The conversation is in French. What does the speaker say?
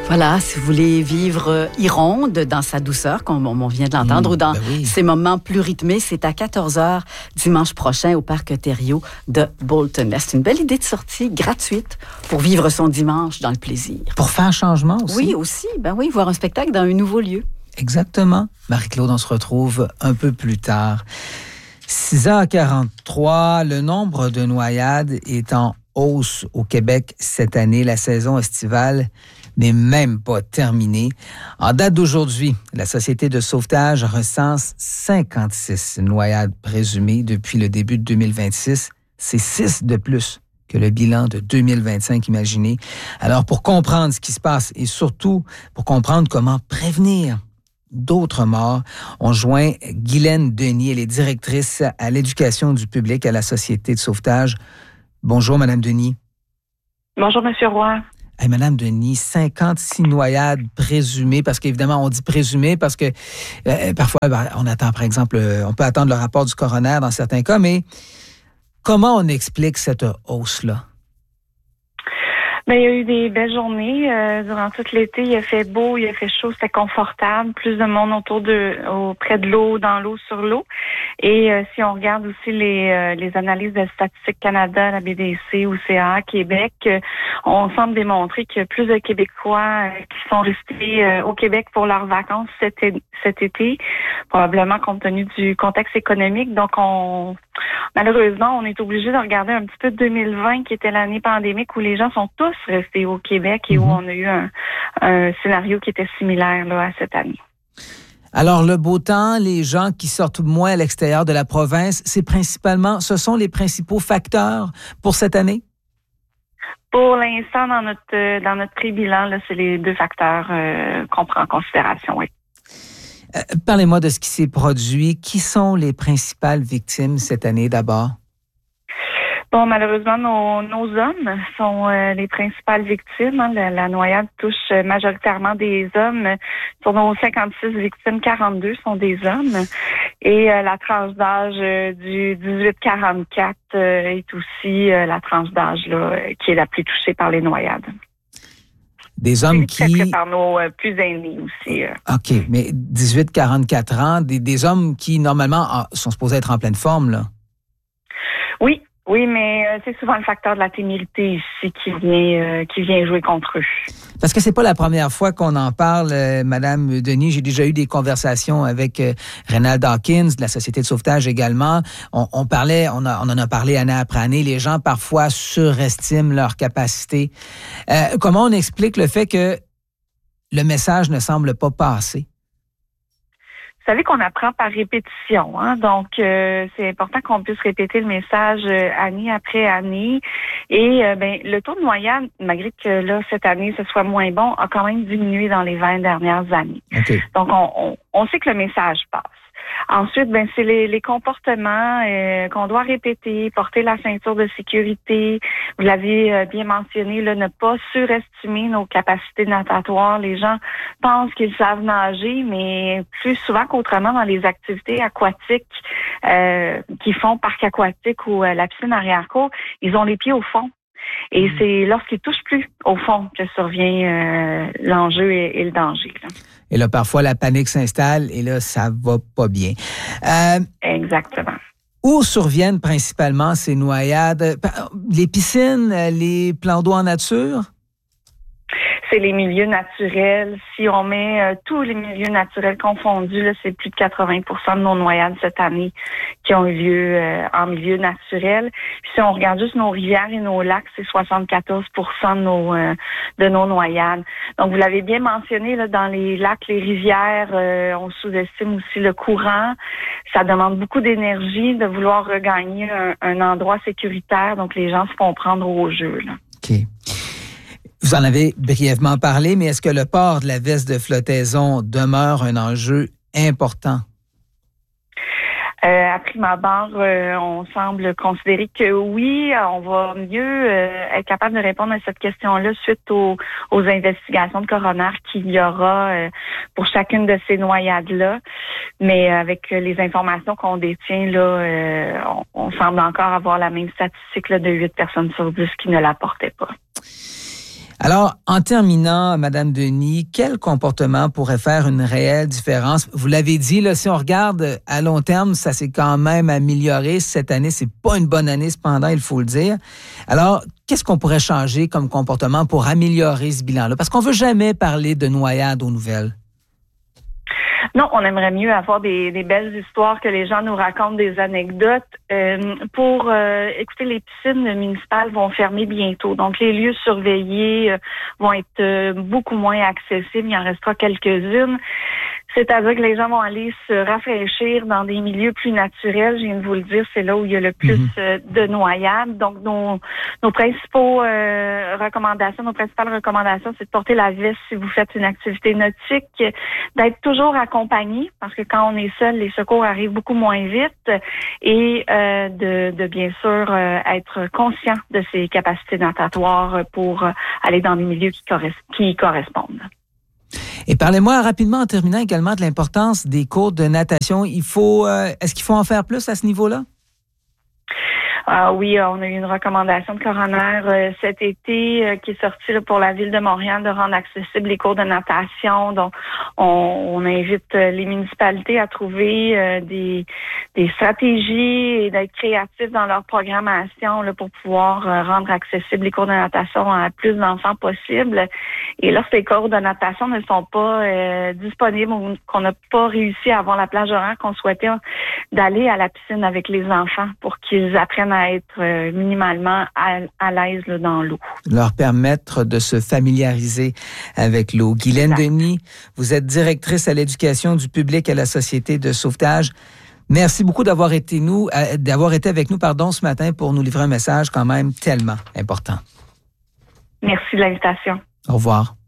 Voilà, si vous voulez vivre Hironde dans sa douceur, comme on vient de l'entendre, ou dans ces moments plus rythmés, c'est à 14h dimanche prochain au Parc Thériault de Bolton. C'est une belle idée de sortie gratuite pour vivre son dimanche dans le plaisir. Pour faire un changement aussi. Oui, aussi. Ben oui, voir un spectacle dans un nouveau lieu. Exactement. Marie-Claude, on se retrouve un peu plus tard. 6h43, le nombre de noyades est en hausse au Québec cette année. La saison estivale n'est même pas terminée. En date d'aujourd'hui, la Société de sauvetage recense 56 noyades présumées depuis le début de 2026. C'est 6 de plus que le bilan de 2025, imaginez. Alors, pour comprendre ce qui se passe et surtout pour comprendre comment prévenir d'autres morts, on joint Guylaine Denis. Elle est directrice à l'éducation du public à la Société de sauvetage. Bonjour, Madame Denis. Bonjour, Monsieur Roy. Hey, Madame Denis, 56 noyades présumées, parce qu'évidemment, on dit présumées parce que parfois, on attend, par exemple, on peut attendre le rapport du coroner dans certains cas, mais comment on explique cette hausse-là? Bien, il y a eu des belles journées durant tout l'été. Il a fait beau, il a fait chaud, c'était confortable. Plus de monde près de l'eau, dans l'eau, sur l'eau. Et si on regarde aussi les analyses de Statistique Canada, la BDC, OCA, Québec, on semble démontrer qu'il y a plus de Québécois qui sont restés au Québec pour leurs vacances cet été, probablement compte tenu du contexte économique. Donc, malheureusement, on est obligé de regarder un petit peu 2020, qui était l'année pandémique, où les gens sont tous restés au Québec et où on a eu un scénario qui était similaire là, à cette année. Alors, le beau temps, les gens qui sortent moins à l'extérieur de la province, ce sont les principaux facteurs pour cette année? Pour l'instant, dans notre pré-bilan, là, c'est les deux facteurs qu'on prend en considération, oui. Parlez-moi de ce qui s'est produit. Qui sont les principales victimes cette année d'abord? Bon, malheureusement, nos hommes sont les principales victimes. Hein. La noyade touche majoritairement des hommes. Sur nos 56 victimes, 42 sont des hommes. Et la tranche d'âge du 18-44 est aussi la tranche d'âge là qui est la plus touchée par les noyades. Des hommes qui... par nos plus aînés aussi. OK, mais 18-44 ans, des hommes qui, normalement, sont supposés être en pleine forme, là. Oui, mais c'est souvent le facteur de la témérité ici qui vient jouer contre eux. Parce que c'est pas la première fois qu'on en parle, Madame Denis. J'ai déjà eu des conversations avec Reynald Dawkins, de la Société de sauvetage également. On en a parlé année après année. Les gens, parfois, surestiment leur capacité. Comment on explique le fait que le message ne semble pas passer? Vous savez qu'on apprend par répétition, hein? Donc c'est important qu'on puisse répéter le message année après année. Et le taux de noyade, malgré que là cette année ce soit moins bon, a quand même diminué dans les 20 dernières années. Okay. Donc on sait que le message passe. Ensuite, c'est les comportements qu'on doit répéter, porter la ceinture de sécurité. Vous l'avez bien mentionné, là, ne pas surestimer nos capacités natatoires. Les gens pensent qu'ils savent nager, mais plus souvent qu'autrement dans les activités aquatiques qui font parc aquatique ou la piscine arrière-cour, ils ont les pieds au fond. Et c'est lorsqu'ils touchent plus au fond que survient l'enjeu et le danger, là. Et là, parfois, la panique s'installe et là, ça va pas bien. Exactement. Où surviennent principalement ces noyades? Les piscines, les plans d'eau en nature? C'est les milieux naturels. Si on met tous les milieux naturels confondus, là, c'est plus de 80% de nos noyades cette année qui ont eu lieu en milieu naturel. Puis si on regarde juste nos rivières et nos lacs, c'est 74% de nos noyades. Donc, vous l'avez bien mentionné, là, dans les lacs, les rivières, on sous-estime aussi le courant. Ça demande beaucoup d'énergie de vouloir regagner un endroit sécuritaire. Donc, les gens se font prendre au jeu, là. OK. Vous en avez brièvement parlé, mais est-ce que le port de la veste de flottaison demeure un enjeu important? À prime abord, on semble considérer que oui, on va mieux être capable de répondre à cette question-là suite aux investigations de coroner qu'il y aura pour chacune de ces noyades-là. Mais avec les informations qu'on détient, là, on semble encore avoir la même statistique là, de 8 personnes sur 10 qui ne la portaient pas. Alors, en terminant, Madame Denis, quel comportement pourrait faire une réelle différence? Vous l'avez dit, là, si on regarde à long terme, ça s'est quand même amélioré. Cette année, c'est pas une bonne année, cependant, il faut le dire. Alors, qu'est-ce qu'on pourrait changer comme comportement pour améliorer ce bilan-là? Parce qu'on veut jamais parler de noyade aux nouvelles. Non, on aimerait mieux avoir des belles histoires, que les gens nous racontent des anecdotes. Écoutez, les piscines municipales vont fermer bientôt. Donc, les lieux surveillés vont être beaucoup moins accessibles. Il en restera quelques-unes. C'est-à-dire que les gens vont aller se rafraîchir dans des milieux plus naturels. Je viens de vous le dire, c'est là où il y a le plus de noyades. Donc, nos principales recommandations, c'est de porter la veste si vous faites une activité nautique, d'être toujours accompagné, parce que quand on est seul, les secours arrivent beaucoup moins vite, et de bien sûr être conscient de ses capacités natatoires pour aller dans des milieux qui correspondent. Et parlez-moi rapidement, en terminant, également de l'importance des cours de natation. Est-ce qu'il faut en faire plus à ce niveau-là? Oui, on a eu une recommandation de coroner cet été qui est sortie pour la Ville de Montréal de rendre accessibles les cours de natation. Donc, on invite les municipalités à trouver des stratégies et d'être créatifs dans leur programmation là, pour pouvoir rendre accessibles les cours de natation à plus d'enfants possible. Et lorsque les cours de natation ne sont pas disponibles ou qu'on n'a pas réussi à avoir la plage horaire qu'on souhaitait, d'aller à la piscine avec les enfants pour qu'ils apprennent à être minimalement à l'aise là, dans l'eau. Leur permettre de se familiariser avec l'eau. Guylaine Denis, vous êtes directrice à l'éducation du public à la Société de sauvetage. Merci beaucoup d'avoir été avec nous ce matin pour nous livrer un message quand même tellement important. Merci de l'invitation. Au revoir.